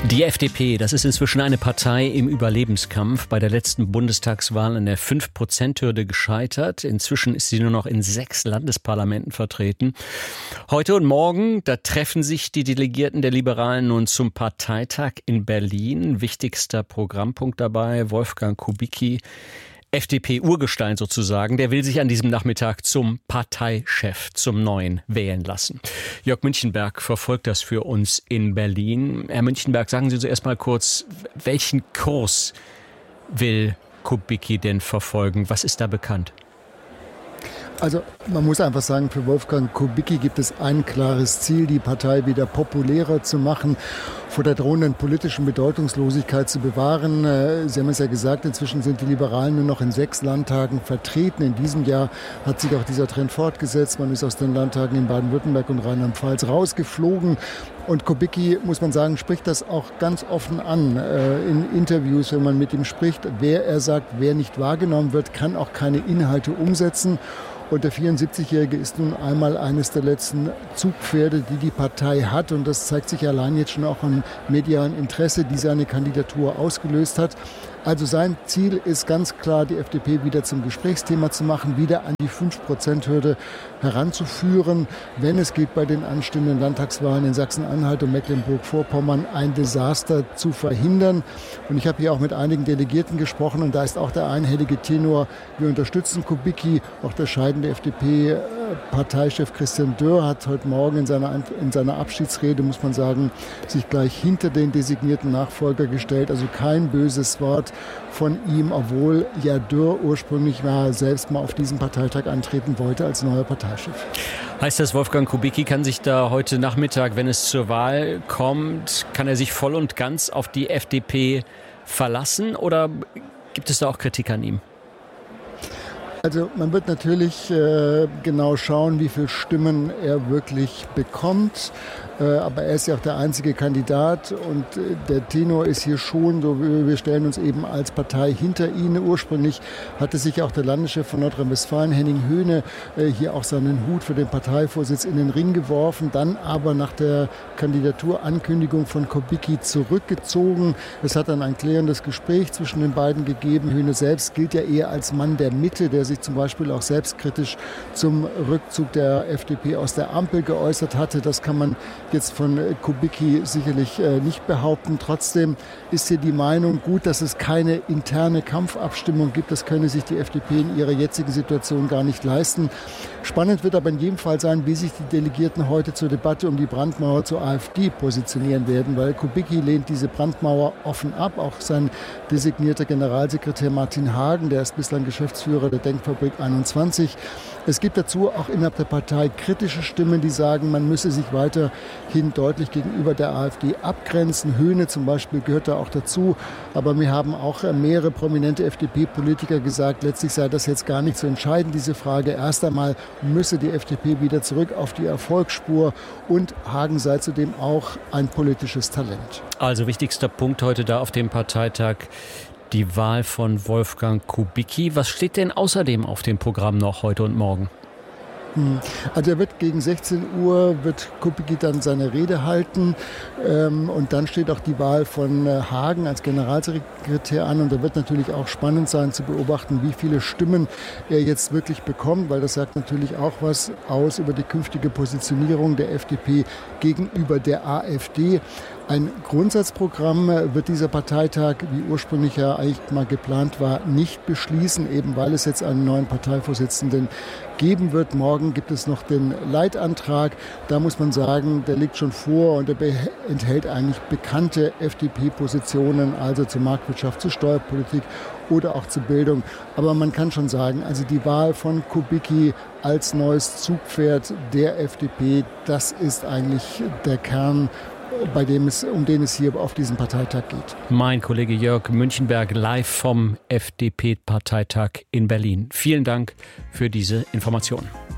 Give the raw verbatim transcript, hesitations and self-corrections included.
Die F D P, das ist inzwischen eine Partei im Überlebenskampf. Bei der letzten Bundestagswahl an der fünf Prozent Hürde gescheitert. Inzwischen ist sie nur noch in sechs Landesparlamenten vertreten. Heute und morgen, da treffen sich die Delegierten der Liberalen nun zum Parteitag in Berlin. Wichtigster Programmpunkt dabei, Wolfgang Kubicki, F D P-Urgestein sozusagen, der will sich an diesem Nachmittag zum Parteichef, zum Neuen, wählen lassen. Jörg Münchenberg verfolgt das für uns in Berlin. Herr Münchenberg, sagen Sie zuerst mal kurz, welchen Kurs will Kubicki denn verfolgen? Was ist da bekannt? Also man muss einfach sagen, für Wolfgang Kubicki gibt es ein klares Ziel, die Partei wieder populärer zu machen, vor der drohenden politischen Bedeutungslosigkeit zu bewahren. Sie haben es ja gesagt, inzwischen sind die Liberalen nur noch in sechs Landtagen vertreten. In diesem Jahr hat sich auch dieser Trend fortgesetzt. Man ist aus den Landtagen in Baden-Württemberg und Rheinland-Pfalz rausgeflogen. Und Kubicki, muss man sagen, spricht das auch ganz offen an äh, in Interviews, wenn man mit ihm spricht. Wer er sagt, wer nicht wahrgenommen wird, kann auch keine Inhalte umsetzen. Und der vierundsiebzigjährige ist nun einmal eines der letzten Zugpferde, die die Partei hat. Und das zeigt sich allein jetzt schon auch im medialen Interesse, die seine Kandidatur ausgelöst hat. Also sein Ziel ist ganz klar, die F D P wieder zum Gesprächsthema zu machen, wieder an die fünf Prozent Hürde heranzuführen, wenn es geht, bei den anstehenden Landtagswahlen in Sachsen-Anhalt und Mecklenburg-Vorpommern ein Desaster zu verhindern. Und ich habe hier auch mit einigen Delegierten gesprochen und da ist auch der einhellige Tenor, wir unterstützen Kubicki. Auch der scheidende F D P-Parteichef Christian Dörr hat heute Morgen in seiner, in seiner Abschiedsrede, muss man sagen, sich gleich hinter den designierten Nachfolger gestellt. Also kein böses Wort von ihm, obwohl ja Dörr ursprünglich mal selbst mal auf diesem Parteitag antreten wollte als neuer Parteichef. Heißt das, Wolfgang Kubicki kann sich da heute Nachmittag, wenn es zur Wahl kommt, kann er sich voll und ganz auf die F D P verlassen oder gibt es da auch Kritik an ihm? Also man wird natürlich äh, genau schauen, wie viele Stimmen er wirklich bekommt. Äh, aber er ist ja auch der einzige Kandidat und äh, der Tenor ist hier schon so, wir stellen uns eben als Partei hinter ihn. Ursprünglich hatte sich auch der Landeschef von Nordrhein-Westfalen, Henning Höhne, äh, hier auch seinen Hut für den Parteivorsitz in den Ring geworfen, dann aber nach der Kandidaturankündigung von Kubicki zurückgezogen. Es hat dann ein klärendes Gespräch zwischen den beiden gegeben. Höhne selbst gilt ja eher als Mann der Mitte, der sich zum Beispiel auch selbstkritisch zum Rückzug der F D P aus der Ampel geäußert hatte. Das kann man jetzt von Kubicki sicherlich äh, nicht behaupten. Trotzdem ist hier die Meinung gut, dass es keine interne Kampfabstimmung gibt. Das könne sich die F D P in ihrer jetzigen Situation gar nicht leisten. Spannend wird aber in jedem Fall sein, wie sich die Delegierten heute zur Debatte um die Brandmauer zur AfD positionieren werden, weil Kubicki lehnt diese Brandmauer offen ab. Auch sein designierter Generalsekretär Martin Hagen, der ist bislang Geschäftsführer der Denkfabrik einundzwanzig. Es gibt dazu auch innerhalb der Partei kritische Stimmen, die sagen, man müsse sich weiterhin deutlich gegenüber der AfD abgrenzen. Höhne zum Beispiel gehört da auch dazu. Aber wir haben auch mehrere prominente F D P-Politiker gesagt, letztlich sei das jetzt gar nicht zu entscheiden, diese Frage. Erst einmal müsse die F D P wieder zurück auf die Erfolgsspur und Hagen sei zudem auch ein politisches Talent. Also wichtigster Punkt heute da auf dem Parteitag, die Wahl von Wolfgang Kubicki. Was steht denn außerdem auf dem Programm noch heute und morgen? Also er wird gegen sechzehn Uhr, wird Kubicki dann seine Rede halten ähm, und dann steht auch die Wahl von äh, Hagen als Generalsekretär an und da wird natürlich auch spannend sein zu beobachten, wie viele Stimmen er jetzt wirklich bekommt, weil das sagt natürlich auch was aus über die künftige Positionierung der F D P gegenüber der AfD. Ein Grundsatzprogramm wird dieser Parteitag, wie ursprünglich ja eigentlich mal geplant war, nicht beschließen, eben weil es jetzt einen neuen Parteivorsitzenden geben wird. Morgen gibt es noch den Leitantrag. Da muss man sagen, der liegt schon vor und der enthält eigentlich bekannte F D P-Positionen, also zur Marktwirtschaft, zur Steuerpolitik oder auch zur Bildung. Aber man kann schon sagen, also die Wahl von Kubicki als neues Zugpferd der F D P, das ist eigentlich der Kern, bei dem es, um den es hier auf diesem Parteitag geht. Mein Kollege Jörg Münchenberg live vom F D P-Parteitag in Berlin. Vielen Dank für diese Informationen.